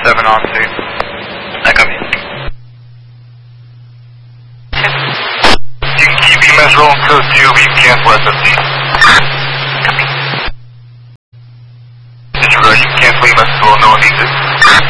7 on 2. I copy. You can keep EMS rolling code 2, we can cancel SFC. Copy. Disregard, you can cancel EMS as well, no one needs it.